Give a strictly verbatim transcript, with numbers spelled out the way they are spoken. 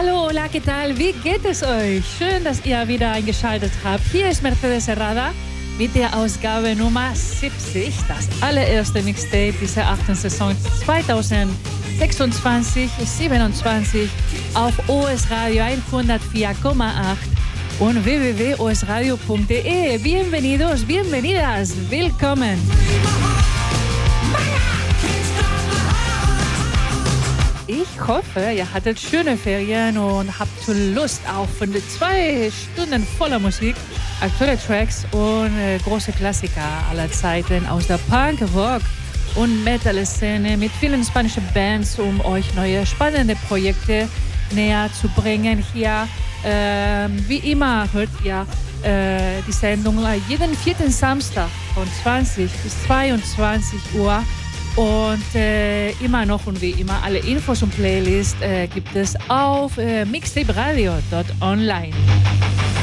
Hallo, hola, ¿qué tal? Wie geht es euch? Schön, dass ihr wieder eingeschaltet habt. Hier ist Mercedes Herrada mit der Ausgabe Nummer siebzig, das allererste Mixtape dieser achten Saison zweitausendsechsundzwanzig siebenundzwanzig auf O S Radio hundertvier Komma acht und w w w punkt o s radio punkt d e. Bienvenidos, bienvenidas, willkommen. Ich hoffe, ihr hattet schöne Ferien und habt Lust auf zwei Stunden voller Musik, aktuelle Tracks und äh, große Klassiker aller Zeiten aus der Punk, Rock und Metal-Szene mit vielen spanischen Bands, um euch neue spannende Projekte näher zu bringen. Hier, äh, wie immer, hört ihr äh, die Sendung jeden vierten Samstag von zwanzig bis zweiundzwanzig Uhr. Und äh, immer noch und wie immer, alle Infos und Playlists äh, gibt es auf äh, mixtaperadio punkt online.